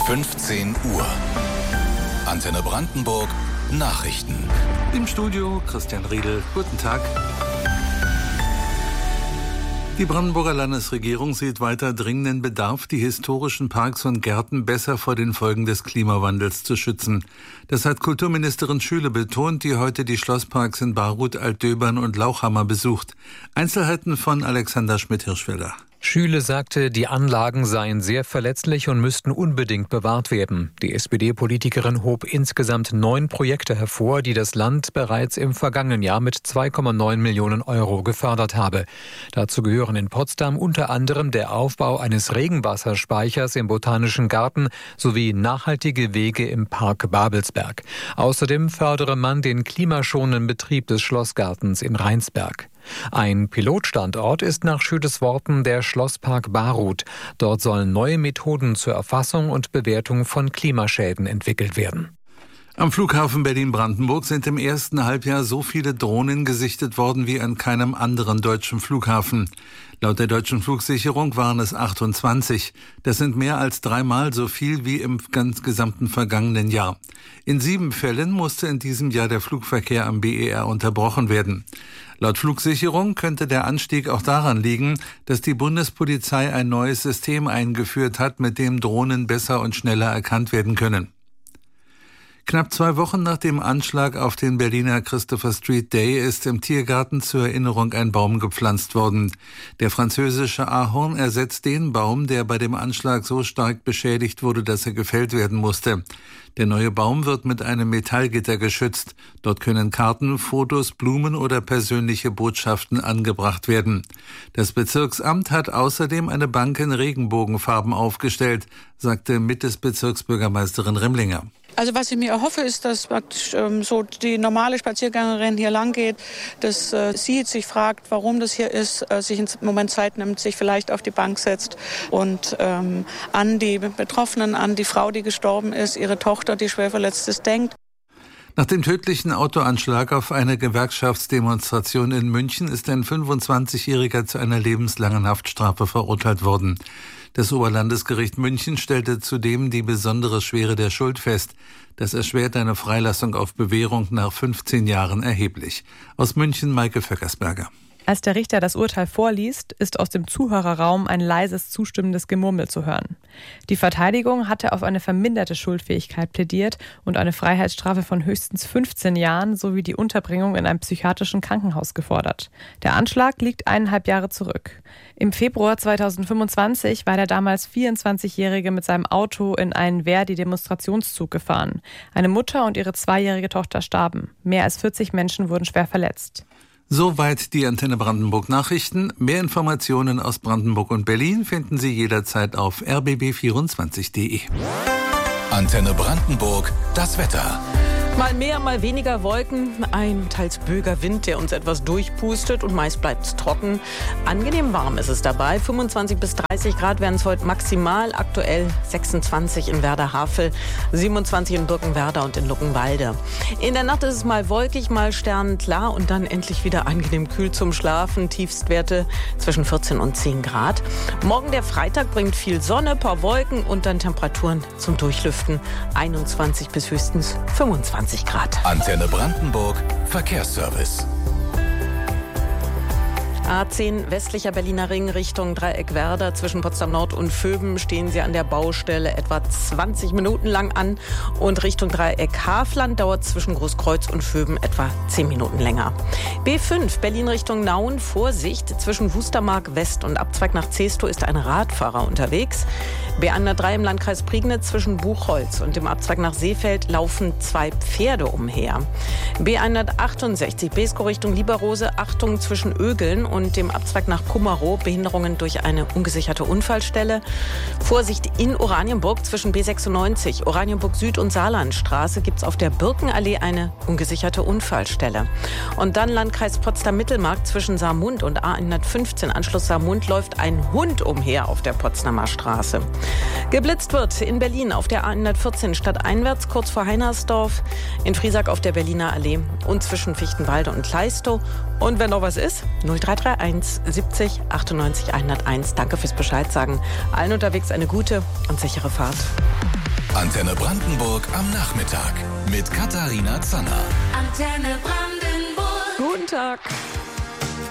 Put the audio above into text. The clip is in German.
15 Uhr. Antenne Brandenburg Nachrichten. Im Studio Christian Riedel. Guten Tag. Die Brandenburger Landesregierung sieht weiter dringenden Bedarf, die historischen Parks und Gärten besser vor den Folgen des Klimawandels zu schützen. Das hat Kulturministerin Schüle betont, die heute die Schlossparks in Baruth, Altdöbern und Lauchhammer besucht. Einzelheiten von Alexander Schmidt-Hirschfelder. Schüle sagte, die Anlagen seien sehr verletzlich und müssten unbedingt bewahrt werden. Die SPD-Politikerin hob insgesamt 9 Projekte hervor, die das Land bereits im vergangenen Jahr mit 2,9 Millionen Euro gefördert habe. Dazu gehören in Potsdam unter anderem der Aufbau eines Regenwasserspeichers im Botanischen Garten sowie nachhaltige Wege im Park Babelsberg. Außerdem fördere man den klimaschonenden Betrieb des Schlossgartens in Rheinsberg. Ein Pilotstandort ist nach Schüles Worten der Schlosspark Baruth. Dort sollen neue Methoden zur Erfassung und Bewertung von Klimaschäden entwickelt werden. Am Flughafen Berlin-Brandenburg sind im ersten Halbjahr so viele Drohnen gesichtet worden wie an keinem anderen deutschen Flughafen. Laut der Deutschen Flugsicherung waren es 28. Das sind mehr als 3-mal so viel wie im gesamten vergangenen Jahr. In 7 Fällen musste in diesem Jahr der Flugverkehr am BER unterbrochen werden. Laut Flugsicherung könnte der Anstieg auch daran liegen, dass die Bundespolizei ein neues System eingeführt hat, mit dem Drohnen besser und schneller erkannt werden können. Knapp 2 Wochen nach dem Anschlag auf den Berliner Christopher Street Day ist im Tiergarten zur Erinnerung ein Baum gepflanzt worden. Der französische Ahorn ersetzt den Baum, der bei dem Anschlag so stark beschädigt wurde, dass er gefällt werden musste. Der neue Baum wird mit einem Metallgitter geschützt. Dort können Karten, Fotos, Blumen oder persönliche Botschaften angebracht werden. Das Bezirksamt hat außerdem eine Bank in Regenbogenfarben aufgestellt, sagte Mitte-Bezirksbürgermeisterin Rimlinger. Also was ich mir erhoffe, ist, dass so die normale Spaziergängerin hier lang geht, dass sie sich fragt, warum das hier ist, sich im Moment Zeit nimmt, sich vielleicht auf die Bank setzt und an die Betroffenen, an die Frau, die gestorben ist, ihre Tochter, die schwer verletzt ist, denkt. Nach dem tödlichen Autoanschlag auf eine Gewerkschaftsdemonstration in München ist ein 25-Jähriger zu einer lebenslangen Haftstrafe verurteilt worden. Das Oberlandesgericht München stellte zudem die besondere Schwere der Schuld fest. Das erschwert eine Freilassung auf Bewährung nach 15 Jahren erheblich. Aus München Maike Vöckersberger. Als der Richter das Urteil vorliest, ist aus dem Zuhörerraum ein leises, zustimmendes Gemurmel zu hören. Die Verteidigung hatte auf eine verminderte Schuldfähigkeit plädiert und eine Freiheitsstrafe von höchstens 15 Jahren sowie die Unterbringung in einem psychiatrischen Krankenhaus gefordert. Der Anschlag liegt 1,5 Jahre zurück. Im Februar 2025 war der damals 24-Jährige mit seinem Auto in einen Verdi-Demonstrationszug gefahren. Eine Mutter und ihre 2-jährige Tochter starben. Mehr als 40 Menschen wurden schwer verletzt. Soweit die Antenne Brandenburg Nachrichten. Mehr Informationen aus Brandenburg und Berlin finden Sie jederzeit auf rbb24.de. Antenne Brandenburg, das Wetter. Mal mehr, mal weniger Wolken, ein teils böiger Wind, der uns etwas durchpustet und meist bleibt es trocken. Angenehm warm ist es dabei, 25 bis 30 Grad werden es heute maximal, aktuell 26 in Werder-Havel, 27 in Birkenwerder und in Luckenwalde. In der Nacht ist es mal wolkig, mal sternklar und dann endlich wieder angenehm kühl zum Schlafen, Tiefstwerte zwischen 14 und 10 Grad. Morgen der Freitag bringt viel Sonne, paar Wolken und dann Temperaturen zum Durchlüften, 21 bis höchstens 25 Grad. Antenne Brandenburg, Verkehrsservice. A10 westlicher Berliner Ring Richtung Dreieck Werder. Zwischen Potsdam Nord und Vöben stehen Sie an der Baustelle etwa 20 Minuten lang an. Und Richtung Dreieck Hafland dauert zwischen Großkreuz und Vöben etwa 10 Minuten länger. B5 Berlin Richtung Nauen. Vorsicht, zwischen Wustermark West und Abzweig nach Zestow ist ein Radfahrer unterwegs. B103 im Landkreis Prignitz zwischen Buchholz und dem Abzweig nach Seefeld laufen 2 Pferde umher. B168 Beeskow Richtung Lieberrose. Achtung zwischen Ögeln und dem Abzweig nach Kummerow, Behinderungen durch eine ungesicherte Unfallstelle. Vorsicht in Oranienburg zwischen B96, Oranienburg Süd und Saarlandstraße gibt es auf der Birkenallee eine ungesicherte Unfallstelle. Und dann Landkreis Potsdam-Mittelmark zwischen Saarmund und A115, Anschluss Saarmund, läuft ein Hund umher auf der Potsdamer Straße. Geblitzt wird in Berlin auf der A114 stadteinwärts kurz vor Heinersdorf, in Friesack auf der Berliner Allee und zwischen Fichtenwalde und Kleistow. Und wenn noch was ist, 0331 70 98 101. Danke fürs Bescheid sagen. Allen unterwegs eine gute und sichere Fahrt. Antenne Brandenburg am Nachmittag mit Katharina Zanner. Antenne Brandenburg. Guten Tag.